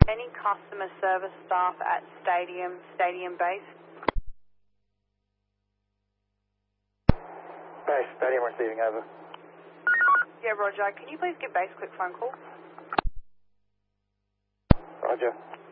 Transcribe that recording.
Any customer service staff at stadium base? Base, stadium receiving, over. Yeah, Roger. Can you please give base a quick phone call? Roger.